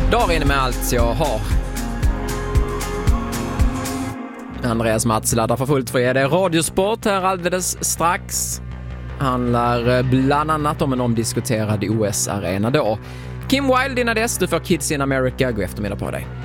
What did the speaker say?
Darin med allt jag har. Andreas Mats laddar för fullt för er. Det är Radiosport här alldeles strax. Handlar bland annat om en omdiskuterad OS-arena då. Kim Wilde, dina dess, du får Kids in America. God eftermiddag på dig.